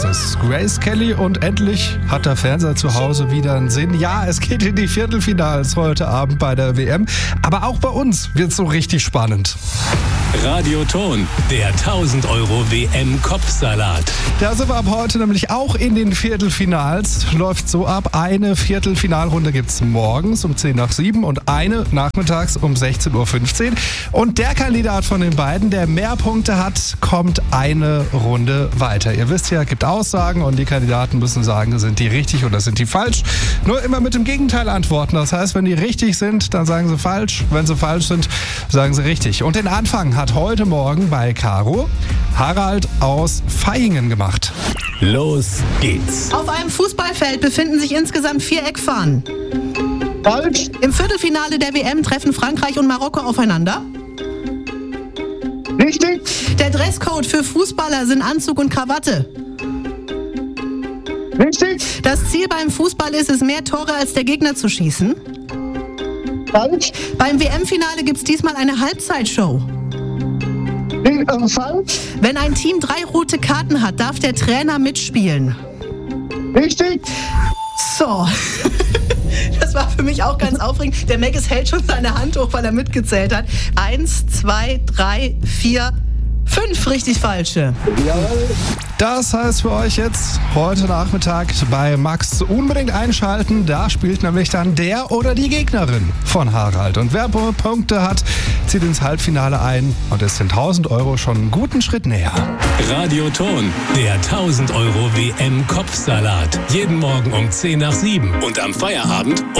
ist es. Grace Kelly und endlich hat der Fernseher zu Hause wieder einen Sinn. Ja, es geht in die Viertelfinals heute Abend bei der WM. Aber auch bei uns wird es so richtig spannend. Radioton, der 1000 Euro WM-Kopfsalat. Da sind wir ab heute nämlich auch in den Viertelfinals. Läuft so ab, eine Viertelfinalrunde gibt es morgens um 10 nach 7 und eine nachmittags um 16.15 Uhr. Und der Kandidat von den beiden, der mehr Punkte hat, kommt eine Runde weiter. Ihr wisst ja, es gibt Aussagen und die Kandidaten müssen sagen, sind die richtig oder sind die falsch. Nur immer mit dem Gegenteil antworten. Das heißt, wenn die richtig sind, dann sagen sie falsch. Wenn sie falsch sind, sagen sie richtig. Und den Anfang hat heute Morgen bei Caro Harald aus Vaihingen gemacht. Los geht's. Auf einem Fußballfeld befinden sich insgesamt 4 Eckfahnen. Falsch. Im Viertelfinale der WM treffen Frankreich und Marokko aufeinander. Richtig. Der Dresscode für Fußballer sind Anzug und Krawatte. Richtig. Das Ziel beim Fußball ist es, mehr Tore als der Gegner zu schießen. Falsch. Beim WM-Finale gibt es diesmal eine Halbzeitshow. Falsch. Wenn ein Team 3 rote Karten hat, darf der Trainer mitspielen. Richtig. So. Das war für mich auch ganz aufregend. Der Meggis hält schon seine Hand hoch, weil er mitgezählt hat. 1, 2, 3, 4, 5 richtig falsche. Jawohl. Das heißt für euch jetzt heute Nachmittag bei Max unbedingt einschalten. Da spielt nämlich dann der oder die Gegnerin von Harald. Und wer Punkte hat, zieht ins Halbfinale ein und ist den 1000 Euro schon einen guten Schritt näher. Radioton, der 1000 Euro WM-Kopfsalat. Jeden Morgen um 10 nach 7 und am Feierabend um